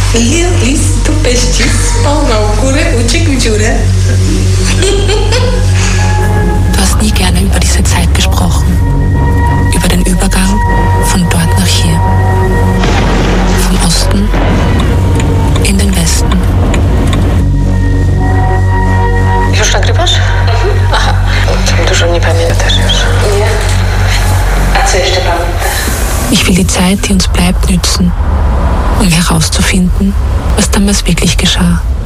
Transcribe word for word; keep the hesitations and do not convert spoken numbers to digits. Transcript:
List, tu pești, spalma o gură, uite cu giură. Du hast nie gerne über diese Zeit gesprochen. Über den Übergang von dort nach hier. Vom Osten in den Westen. Już nagrywasz? Mhm. Aha. Tam dużo nie pamiętasz już. Nie. A co jeszcze pamiętasz? Ich will die Zeit, die uns bleibt, nützen, um herauszufinden, was damals wirklich geschah.